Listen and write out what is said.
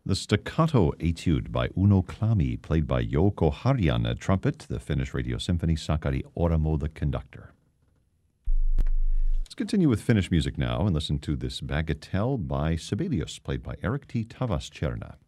The Staccato Etude by Uno Klami, played by Jouko Harjan at trumpet, the Finnish Radio Symphony, Sakari Oramo the conductor. Let's continue with Finnish music now and listen to this Bagatelle by Sibelius, played by Erik T. Tavastjerna.